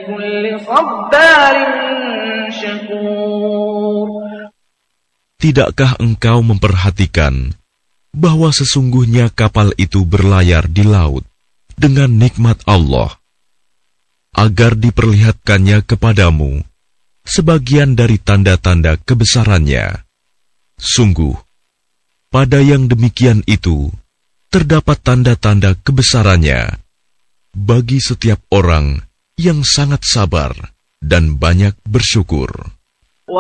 لكل صبار شكور. Tidakkah engkau memperhatikan bahwa sesungguhnya kapal itu berlayar di laut dengan nikmat Allah, agar diperlihatkannya kepadamu sebagian dari tanda-tanda kebesarannya? Sungguh, pada yang demikian itu terdapat tanda-tanda kebesarannya bagi setiap orang yang sangat sabar dan banyak bersyukur.